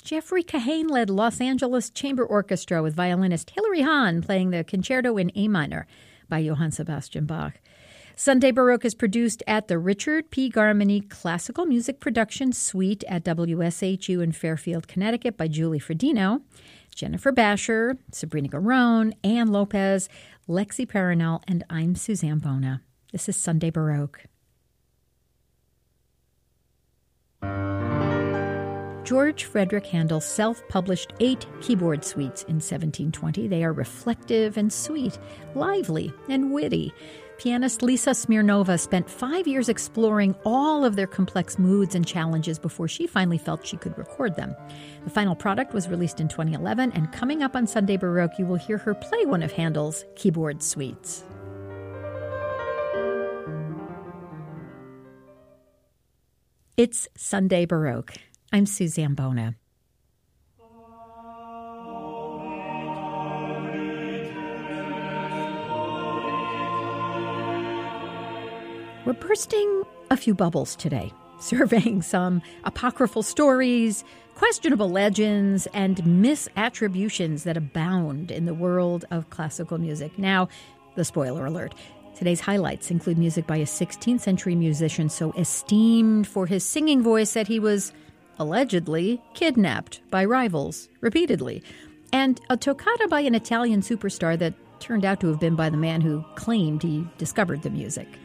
Jeffrey Kahane led Los Angeles Chamber Orchestra with violinist Hilary Hahn playing the Concerto in A minor by Johann Sebastian Bach. Sunday Baroque is produced at the Richard P. Garmany Classical Music Production Suite at WSHU in Fairfield, Connecticut by Julie Fredino, Jennifer Basher, Sabrina Garone, Ann Lopez, Lexi Perinel, and I'm Suzanne Bona. This is Sunday Baroque. George Frederick Handel self-published 8 keyboard suites in 1720. They are reflective and sweet, lively and witty. Pianist Lisa Smirnova spent 5 years exploring all of their complex moods and challenges before she finally felt she could record them. The final product was released in 2011, and coming up on Sunday Baroque, you will hear her play one of Handel's keyboard suites. It's Sunday Baroque. I'm Suzanne Bona. We're bursting a few bubbles today, surveying some apocryphal stories, questionable legends, and misattributions that abound in the world of classical music. Now, the spoiler alert. Today's highlights include music by a 16th century musician so esteemed for his singing voice that he was allegedly kidnapped by rivals repeatedly, and a toccata by an Italian superstar that turned out to have been by the man who claimed he discovered the music.